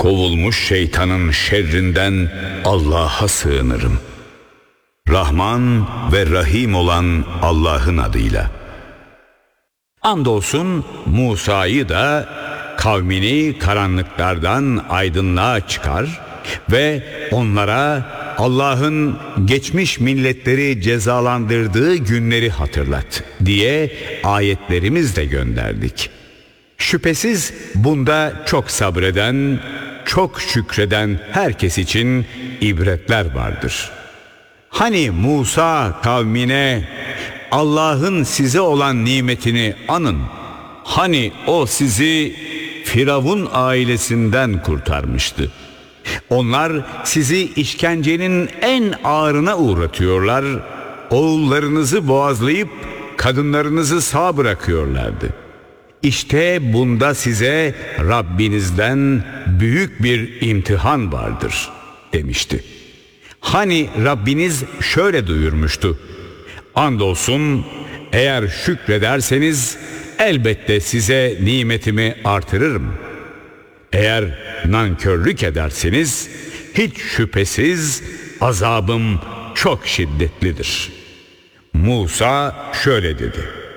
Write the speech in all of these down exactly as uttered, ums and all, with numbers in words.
kovulmuş şeytanın şerrinden Allah'a sığınırım. Rahman ve Rahim olan Allah'ın adıyla. Andolsun Musa'yı da kavmini karanlıklardan aydınlığa çıkar ve onlara Allah'ın geçmiş milletleri cezalandırdığı günleri hatırlat diye ayetlerimizle gönderdik. Şüphesiz bunda çok sabreden, çok şükreden herkes için ibretler vardır. Hani Musa kavmine Allah'ın size olan nimetini anın. Hani o sizi Firavun ailesinden kurtarmıştı. Onlar sizi işkencenin en ağırına uğratıyorlar, oğullarınızı boğazlayıp kadınlarınızı sağ bırakıyorlardı. İşte bunda size Rabbinizden büyük bir imtihan vardır demişti. Hani Rabbiniz şöyle duyurmuştu: andolsun eğer şükrederseniz elbette size nimetimi artırırım. Eğer nankörlük ederseniz hiç şüphesiz azabım çok şiddetlidir. Musa şöyle dedi: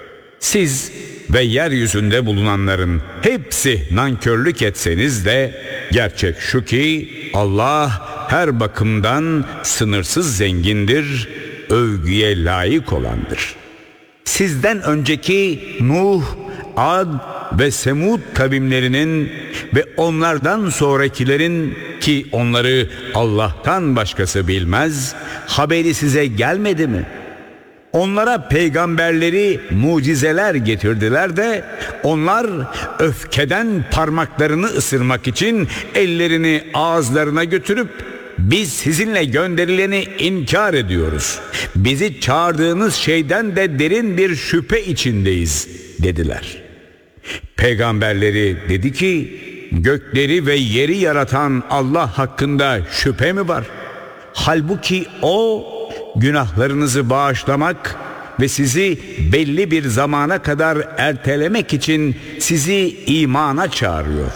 siz ve yeryüzünde bulunanların hepsi nankörlük etseniz de gerçek şu ki Allah her bakımdan sınırsız zengindir, övgüye layık olandır. Sizden önceki Nuh, Ad ve Semud kavimlerinin ve onlardan sonrakilerin, ki onları Allah'tan başkası bilmez, haberi size gelmedi mi? Onlara peygamberleri mucizeler getirdiler de onlar öfkeden parmaklarını ısırmak için ellerini ağızlarına götürüp biz sizinle gönderileni inkar ediyoruz, bizi çağırdığınız şeyden de derin bir şüphe içindeyiz dediler. Peygamberleri dedi ki, gökleri ve yeri yaratan Allah hakkında şüphe mi var? Halbuki o günahlarınızı bağışlamak ve sizi belli bir zamana kadar ertelemek için sizi imana çağırıyor.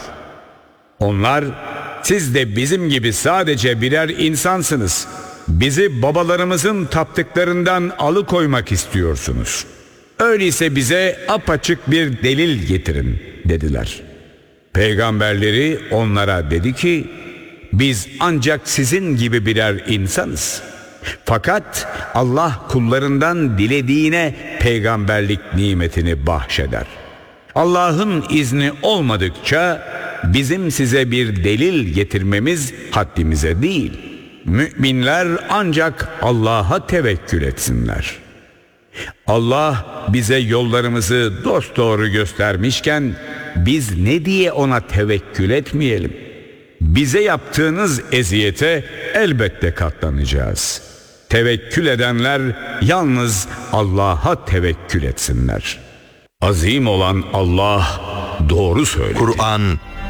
Onlar, siz de bizim gibi sadece birer insansınız, bizi babalarımızın taptıklarından alıkoymak istiyorsunuz. Öyleyse bize apaçık bir delil getirin dediler. Peygamberleri onlara dedi ki, biz ancak sizin gibi birer insanız. Fakat Allah kullarından dilediğine peygamberlik nimetini bahşeder. Allah'ın izni olmadıkça bizim size bir delil getirmemiz haddimize değil. Müminler ancak Allah'a tevekkül etsinler. Allah bize yollarımızı dosdoğru göstermişken biz ne diye ona tevekkül etmeyelim? Bize yaptığınız eziyete elbette katlanacağız. Tevekkül edenler yalnız Allah'a tevekkül etsinler. Azim olan Allah doğru söyledi. Kur'an